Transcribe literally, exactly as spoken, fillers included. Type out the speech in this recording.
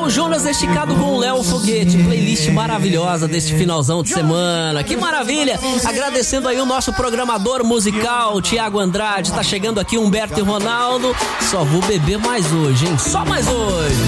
o Jonas Esticado com o Léo Foguete, playlist maravilhosa deste finalzão de semana. Que maravilha! Agradecendo aí o nosso programador musical, Tiago Andrade. Tá chegando aqui Humberto e Ronaldo. Só vou beber mais hoje, hein? Só mais hoje.